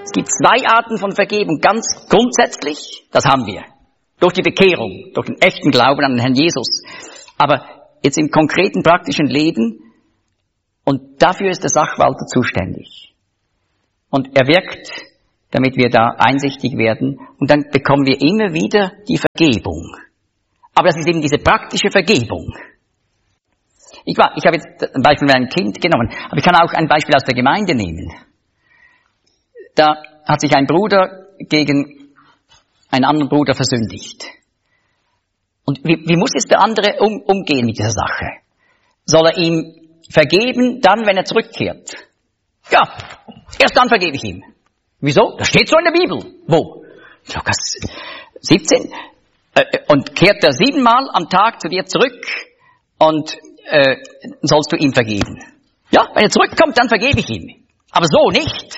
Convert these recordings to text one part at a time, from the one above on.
Es gibt zwei Arten von Vergebung, ganz grundsätzlich, das haben wir. Durch die Bekehrung, durch den echten Glauben an den Herrn Jesus. Aber jetzt im konkreten, praktischen Leben, und dafür ist der Sachwalter zuständig. Und er wirkt, damit wir da einsichtig werden, und dann bekommen wir immer wieder die Vergebung. Aber das ist eben diese praktische Vergebung. Ich habe jetzt ein Beispiel mit einem Kind genommen, aber ich kann auch ein Beispiel aus der Gemeinde nehmen. Da hat sich ein Bruder gegen einen anderen Bruder versündigt. Und wie muss jetzt der andere umgehen mit dieser Sache? Soll er ihm vergeben, dann, wenn er zurückkehrt? Ja, erst dann vergebe ich ihm. Wieso? Das steht so in der Bibel. Wo? Lukas 17. Und kehrt er 7-mal am Tag zu dir zurück und sollst du ihm vergeben. Ja, wenn er zurückkommt, dann vergebe ich ihm. Aber so nicht.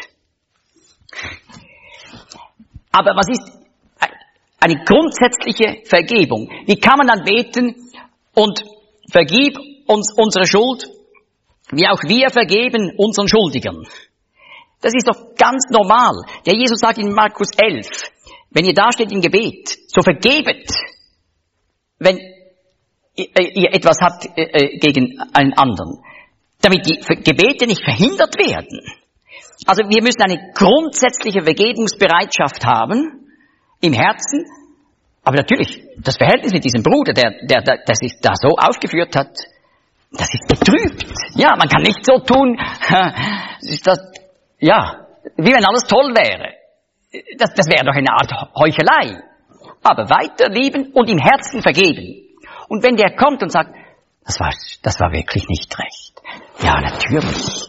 Aber was ist eine grundsätzliche Vergebung? Wie kann man dann beten und vergib uns unsere Schuld, wie auch wir vergeben unseren Schuldigern? Das ist doch ganz normal. Der Jesus sagt in Markus 11, wenn ihr da steht im Gebet, so vergebet, wenn ihr etwas habt gegen einen anderen, damit die Gebete nicht verhindert werden. Also wir müssen eine grundsätzliche Vergebungsbereitschaft haben im Herzen, aber natürlich das Verhältnis mit diesem Bruder, der sich da so aufgeführt hat, das ist betrübt. Ja, man kann nicht so tun, wie wenn alles toll wäre. Das wäre doch eine Art Heuchelei. Aber weiter lieben und im Herzen vergeben. Und wenn der kommt und sagt, das war wirklich nicht recht. Ja, natürlich.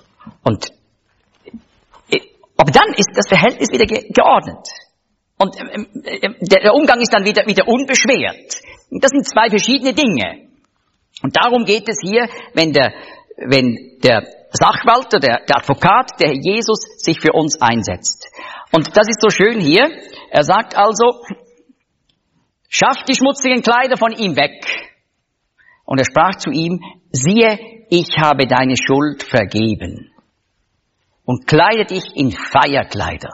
Aber dann ist das Verhältnis wieder geordnet. Und der Umgang ist dann wieder unbeschwert. Und das sind zwei verschiedene Dinge. Und darum geht es hier, wenn der Sachwalter, der Advokat, der Jesus sich für uns einsetzt. Und das ist so schön hier. Er sagt also, schafft die schmutzigen Kleider von ihm weg. Und er sprach zu ihm, siehe, ich habe deine Schuld vergeben. Und kleide dich in Feierkleider.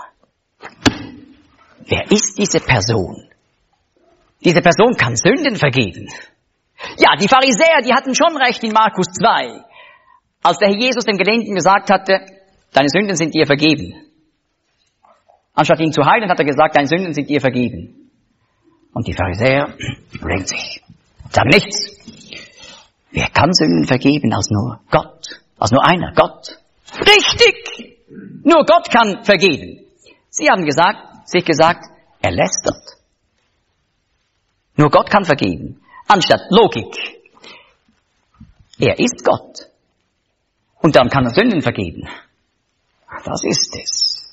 Wer ist diese Person? Diese Person kann Sünden vergeben. Ja, die Pharisäer, die hatten schon recht in Markus 2. Als der Herr Jesus dem Gelähmten gesagt hatte, deine Sünden sind dir vergeben. Anstatt ihn zu heilen, hat er gesagt, deine Sünden sind dir vergeben. Und die Pharisäer überlegen sich, sagen nichts. Wer kann Sünden vergeben als nur Gott? Als nur einer, Gott. Richtig! Nur Gott kann vergeben. Sie haben sich gesagt, er lästert. Nur Gott kann vergeben. Anstatt Logik. Er ist Gott. Und dann kann er Sünden vergeben. Das ist es.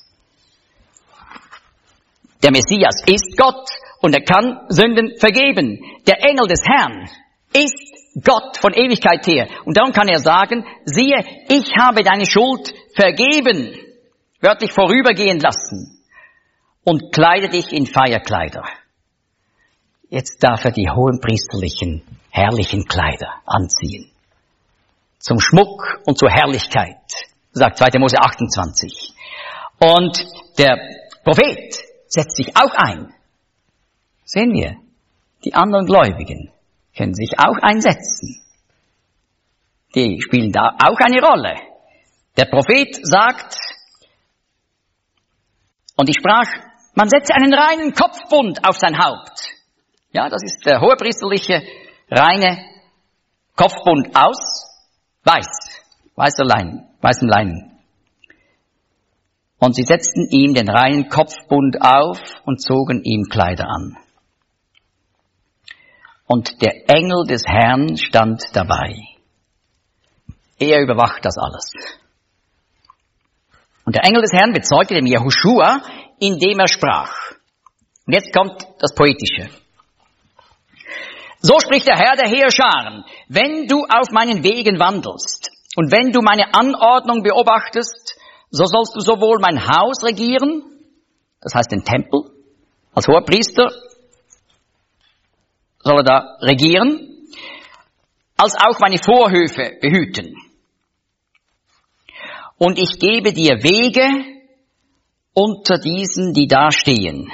Der Messias ist Gott und er kann Sünden vergeben. Der Engel des Herrn ist Gott von Ewigkeit her. Und darum kann er sagen, siehe, ich habe deine Schuld vergeben, wörtlich vorübergehen lassen und kleide dich in Feierkleider. Jetzt darf er die hohenpriesterlichen, herrlichen Kleider anziehen. Zum Schmuck und zur Herrlichkeit, sagt 2. Mose 28. Und der Prophet setzt sich auch ein. Sehen wir, die anderen Gläubigen können sich auch einsetzen. Die spielen da auch eine Rolle. Der Prophet sagt, und ich sprach, man setze einen reinen Kopfbund auf sein Haupt. Ja, das ist der hohepriesterliche, reine Kopfbund aus weißem Leinen. Und sie setzten ihm den reinen Kopfbund auf und zogen ihm Kleider an. Und der Engel des Herrn stand dabei. Er überwacht das alles. Und der Engel des Herrn bezeugte dem Jehoschua, indem er sprach. Und jetzt kommt das Poetische. So spricht der Herr der Heerscharen, wenn du auf meinen Wegen wandelst und wenn du meine Anordnung beobachtest, so sollst du sowohl mein Haus regieren, das heißt den Tempel, als Hohepriester soll er da regieren, als auch meine Vorhöfe behüten. Und ich gebe dir Wege unter diesen, die da stehen.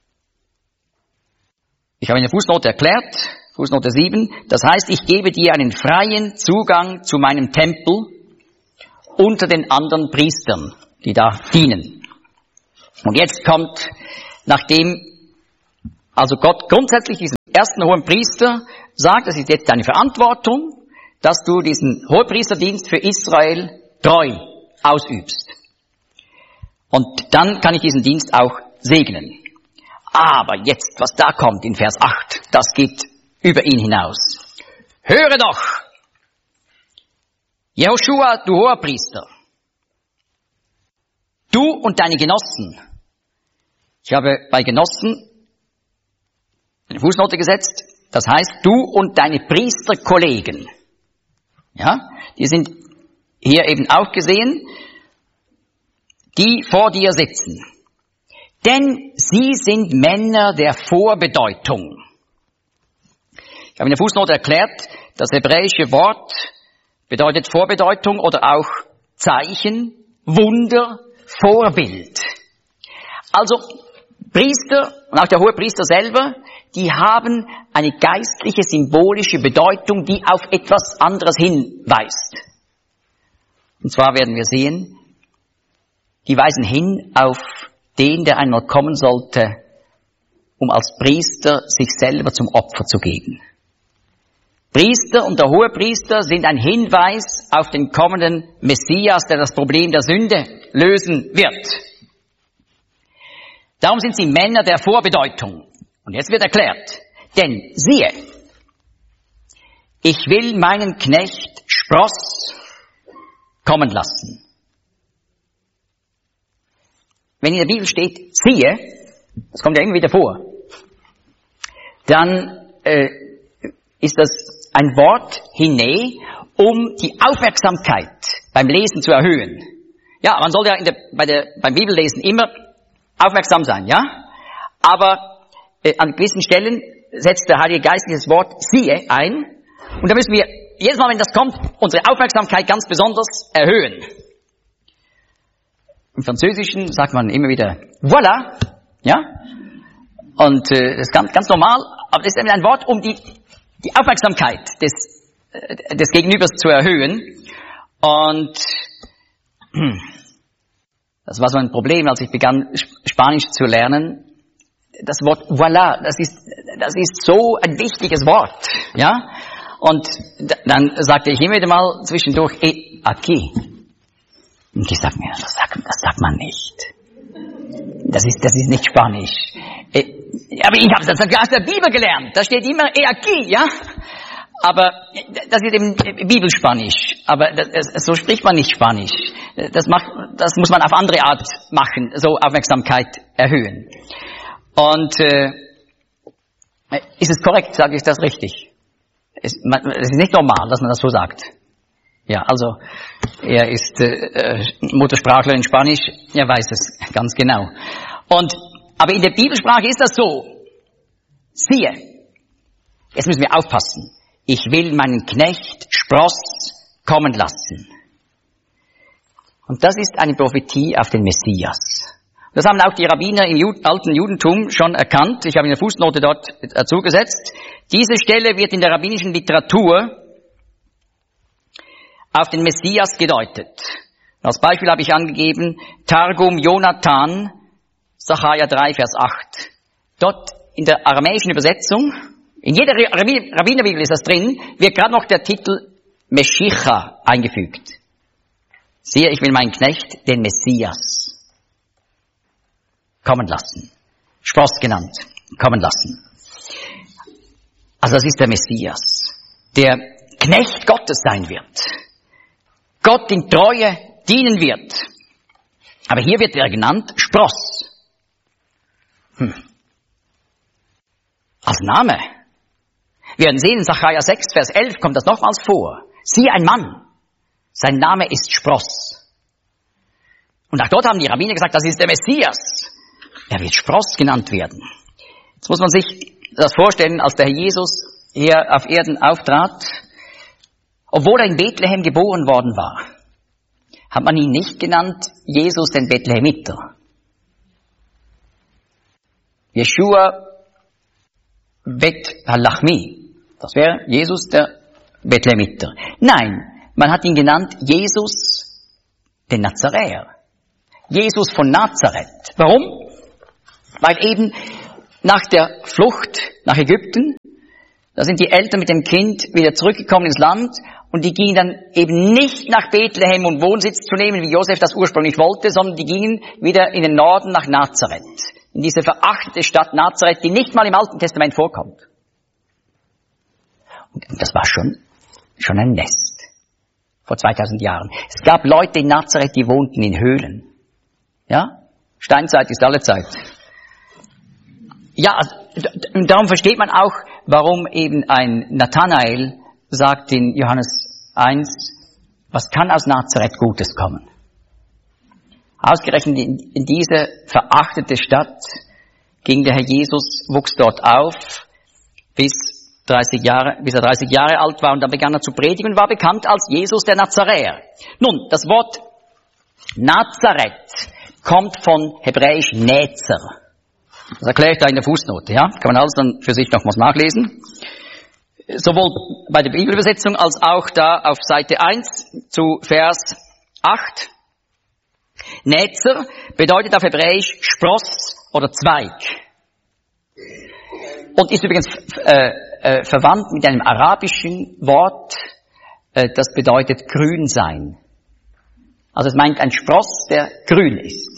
Ich habe in der Fußnote erklärt, Fußnote 7, das heißt, ich gebe dir einen freien Zugang zu meinem Tempel unter den anderen Priestern, die da dienen. Und jetzt kommt, nachdem also Gott grundsätzlich diesen ersten hohen Priester sagt, das ist jetzt deine Verantwortung, dass du diesen Hohepriesterdienst für Israel treu ausübst. Und dann kann ich diesen Dienst auch segnen. Aber jetzt, was da kommt in Vers 8, das geht über ihn hinaus. Höre doch, Jehoschua, du Hohepriester, du und deine Genossen. Ich habe bei Genossen eine Fußnote gesetzt, das heißt, du und deine Priesterkollegen. Ja, die sind hier eben auch gesehen, die vor dir sitzen. Denn sie sind Männer der Vorbedeutung. Ich habe in der Fußnote erklärt, das hebräische Wort bedeutet Vorbedeutung oder auch Zeichen, Wunder, Vorbild. Also Priester und auch der Hohepriester selber, die haben eine geistliche, symbolische Bedeutung, die auf etwas anderes hinweist. Und zwar werden wir sehen, die weisen hin auf den, der einmal kommen sollte, um als Priester sich selber zum Opfer zu geben. Priester und der Hohepriester sind ein Hinweis auf den kommenden Messias, der das Problem der Sünde lösen wird. Darum sind sie Männer der Vorbedeutung. Und jetzt wird erklärt, denn siehe, ich will meinen Knecht Spross kommen lassen. Wenn in der Bibel steht, siehe, das kommt ja immer wieder vor, dann ist das ein Wort hine, um die Aufmerksamkeit beim Lesen zu erhöhen. Ja, man soll ja beim Bibellesen immer aufmerksam sein, ja? Aber an gewissen Stellen setzt der Heilige Geist dieses Wort siehe ein. Und da müssen wir jedes Mal, wenn das kommt, unsere Aufmerksamkeit ganz besonders erhöhen. Im Französischen sagt man immer wieder voilà, ja? Und das ist ganz normal, aber das ist ein Wort, um die Aufmerksamkeit des Gegenübers zu erhöhen. Und das war so ein Problem, als ich begann, Spanisch zu lernen. Das Wort voilà, das ist so ein wichtiges Wort, ja? Und dann sagte ich immer wieder mal zwischendurch, aquí. Und ich sag mir, das sagt man nicht. Das ist nicht Spanisch. Aber ich habe das aus der Bibel gelernt. Da steht immer aquí, ja? Aber das ist eben Bibelspanisch. Aber so spricht man nicht Spanisch. Das muss man auf andere Art machen, so Aufmerksamkeit erhöhen. Und ist es korrekt, sage ich das richtig? Es ist nicht normal, dass man das so sagt. Ja, also er ist Muttersprachler in Spanisch, er weiß es ganz genau. Aber in der Bibelsprache ist das so. Siehe, jetzt müssen wir aufpassen. Ich will meinen Knecht Spross kommen lassen. Und das ist eine Prophetie auf den Messias. Das haben auch die Rabbiner im alten Judentum schon erkannt. Ich habe eine Fußnote dort dazu gesetzt. Diese Stelle wird in der rabbinischen Literatur auf den Messias gedeutet. Als Beispiel habe ich angegeben, Targum Jonathan, Sacharja 3, Vers 8. Dort in der aramäischen Übersetzung, in jeder Rabbinerbibel ist das drin, wird gerade noch der Titel Meshicha eingefügt. Siehe, ich will meinen Knecht, den Messias, kommen lassen. Spross genannt, kommen lassen. Also das ist der Messias, der Knecht Gottes sein wird. Gott in Treue dienen wird. Aber hier wird er genannt Spross. Als Name. Wir werden sehen, in Sacharja 6, Vers 11 kommt das nochmals vor. Siehe ein Mann, sein Name ist Spross. Und auch dort haben die Rabbiner gesagt, das ist der Messias. Er wird Spross genannt werden. Jetzt muss man sich das vorstellen, als der Herr Jesus hier auf Erden auftrat, obwohl er in Bethlehem geboren worden war, hat man ihn nicht genannt Jesus den Bethlehemiter. Yeshua Bet Halachmi. Das wäre Jesus der Bethlehemiter. Nein, man hat ihn genannt Jesus den Nazaräer. Jesus von Nazareth. Warum? Weil eben nach der Flucht nach Ägypten, da sind die Eltern mit dem Kind wieder zurückgekommen ins Land und die gingen dann eben nicht nach Bethlehem, um Wohnsitz zu nehmen, wie Josef das ursprünglich wollte, sondern die gingen wieder in den Norden nach Nazareth. In diese verachtete Stadt Nazareth, die nicht mal im Alten Testament vorkommt. Und das war schon ein Nest. Vor 2000 Jahren. Es gab Leute in Nazareth, die wohnten in Höhlen. Ja? Steinzeit ist alle Zeit. Ja, und darum versteht man auch, warum eben ein Nathanael sagt in Johannes 1, was kann aus Nazareth Gutes kommen? Ausgerechnet in diese verachtete Stadt ging der Herr Jesus, wuchs dort auf, bis er 30 Jahre alt war und dann begann er zu predigen und war bekannt als Jesus der Nazaräer. Nun, das Wort Nazareth kommt von hebräisch Nezer. Das erkläre ich da in der Fußnote, ja? Kann man alles dann für sich nochmals nachlesen. Sowohl bei der Bibelübersetzung als auch da auf Seite 1 zu Vers 8. Nezer bedeutet auf Hebräisch Spross oder Zweig. Und ist übrigens verwandt mit einem arabischen Wort, das bedeutet grün sein. Also es meint ein Spross, der grün ist.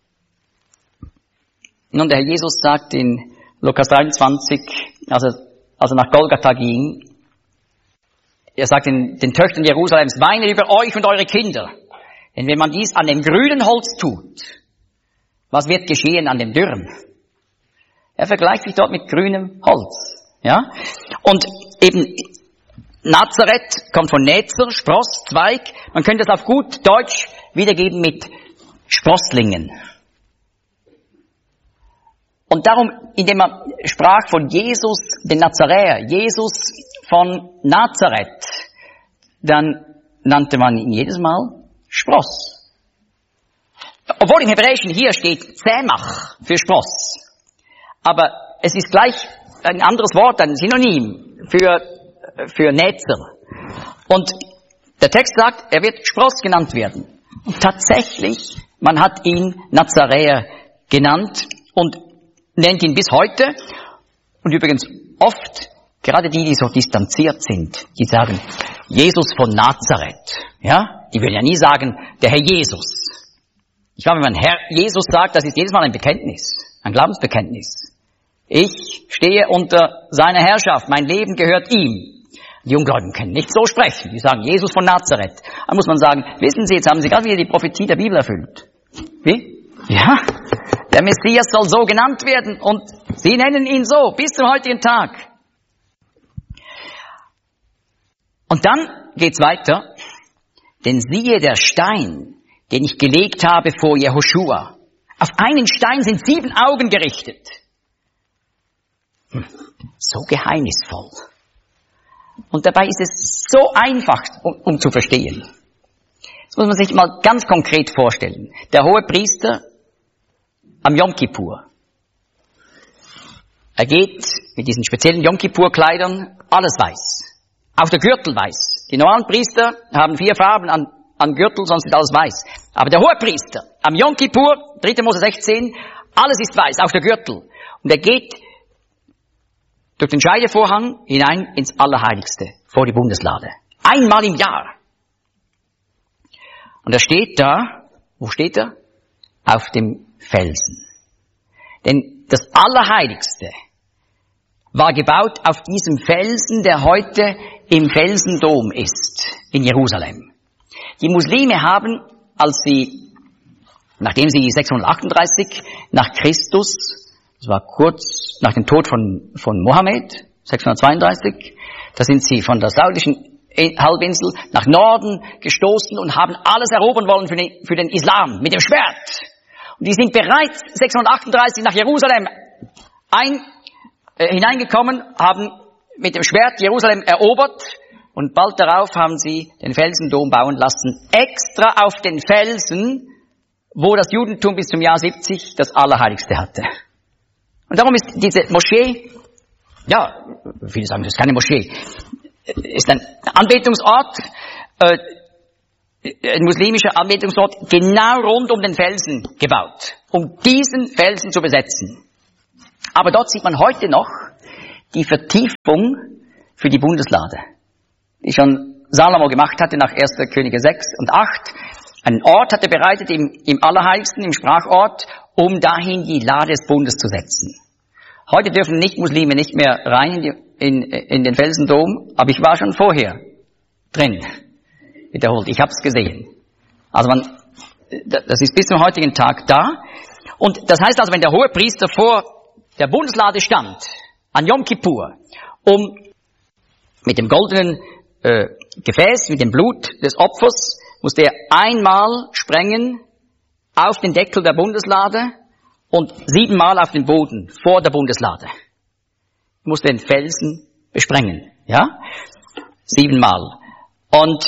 Nun, der Herr Jesus sagt in Lukas 23, als er nach Golgatha ging, er sagt den Töchtern Jerusalems, weine über euch und eure Kinder. Denn wenn man dies an dem grünen Holz tut, was wird geschehen an dem dürren? Er vergleicht sich dort mit grünem Holz. Ja? Und eben Nazareth kommt von Nezer, Spross, Zweig. Man könnte das auf gut Deutsch wiedergeben mit Sprosslingen. Und darum, indem man sprach von Jesus, den Nazaräer, Jesus von Nazareth, dann nannte man ihn jedes Mal Spross. Obwohl im Hebräischen hier steht Zämach für Spross. Aber es ist gleich ein anderes Wort, ein Synonym für Nezer. Und der Text sagt, er wird Spross genannt werden. Und tatsächlich, man hat ihn Nazaräer genannt und nennt ihn bis heute. Und übrigens oft, gerade die so distanziert sind, die sagen, Jesus von Nazareth. Ja? Die würden ja nie sagen, der Herr Jesus. Ich glaube, wenn man Herr Jesus sagt, das ist jedes Mal ein Bekenntnis, ein Glaubensbekenntnis. Ich stehe unter seiner Herrschaft, mein Leben gehört ihm. Die Ungläubigen können nicht so sprechen, die sagen Jesus von Nazareth. Da muss man sagen, wissen Sie, jetzt haben Sie gerade wieder die Prophetie der Bibel erfüllt. Wie? Ja, der Messias soll so genannt werden und Sie nennen ihn so, bis zum heutigen Tag. Und dann geht's weiter. Denn siehe, der Stein, den ich gelegt habe vor Jehoschua. Auf einen Stein sind 7 Augen gerichtet. So geheimnisvoll. Und dabei ist es so einfach, um zu verstehen. Das muss man sich mal ganz konkret vorstellen. Der Hohepriester am Yom Kippur. Er geht mit diesen speziellen Yom Kippur-Kleidern, alles weiß. Auch der Gürtel weiß. Die normalen Priester haben 4 Farben an Gürtel, sonst ist alles weiß. Aber der Hohepriester am Yom Kippur, 3. Mose 16, alles ist weiß, auch der Gürtel. Und er geht durch den Scheidevorhang hinein ins Allerheiligste, vor die Bundeslade. Einmal im Jahr. Und er steht da, wo steht er? Auf dem Felsen. Denn das Allerheiligste war gebaut auf diesem Felsen, der heute im Felsendom ist, in Jerusalem. Die Muslime haben, nachdem sie 638 nach Christus, das war kurz nach dem Tod von Mohammed, 632, da sind sie von der saudischen Halbinsel nach Norden gestoßen und haben alles erobern wollen für den Islam mit dem Schwert. Und die sind bereits 638 nach Jerusalem hineingekommen, haben mit dem Schwert Jerusalem erobert und bald darauf haben sie den Felsendom bauen lassen, extra auf den Felsen, wo das Judentum bis zum Jahr 70 das Allerheiligste hatte. Und darum ist diese Moschee, ja, viele sagen, das ist keine Moschee, ist ein Anbetungsort, ein muslimischer Anbetungsort, genau rund um den Felsen gebaut, um diesen Felsen zu besetzen. Aber dort sieht man heute noch die Vertiefung für die Bundeslade, die schon Salomo gemacht hatte nach 1. Könige 6 und 8. Einen Ort hatte bereitet im Allerheiligsten, im Sprachort, um dahin die Lade des Bundes zu setzen. Heute dürfen Nicht-Muslime nicht mehr rein in den Felsendom, aber ich war schon vorher drin. Wiederholt, ich habe es gesehen. Also das ist bis zum heutigen Tag da. Und das heißt also, wenn der Hohepriester vor der Bundeslade stand, an Yom Kippur, um mit dem goldenen Gefäß, mit dem Blut des Opfers, musste er einmal sprengen auf den Deckel der Bundeslade und 7-mal auf den Boden vor der Bundeslade. Er musste den Felsen besprengen, ja? 7-mal. Und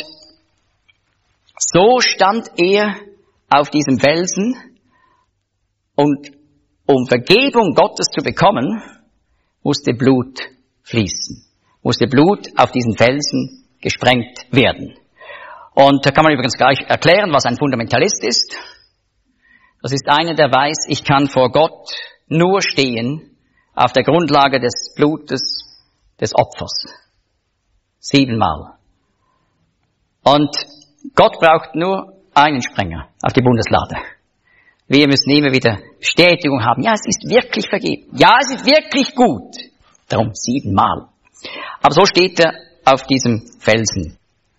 so stand er auf diesem Felsen und um Vergebung Gottes zu bekommen, musste Blut fließen, musste Blut auf diesen Felsen gesprengt werden. Und da kann man übrigens gleich erklären, was ein Fundamentalist ist. Das ist einer, der weiß, ich kann vor Gott nur stehen auf der Grundlage des Blutes des Opfers. 7-mal. Und Gott braucht nur einen Sprenger auf die Bundeslade. Wir müssen immer wieder Bestätigung haben. Ja, es ist wirklich vergeben. Ja, es ist wirklich gut. Darum 7-mal. Aber so steht er auf diesem Felsen.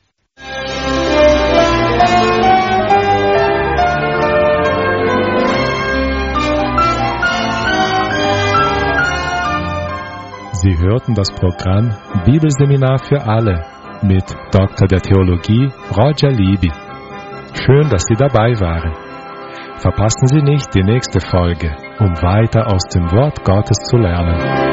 Sie hörten das Programm Bibelseminar für alle mit Dr. der Theologie Roger Libby. Schön, dass Sie dabei waren. Verpassen Sie nicht die nächste Folge, um weiter aus dem Wort Gottes zu lernen.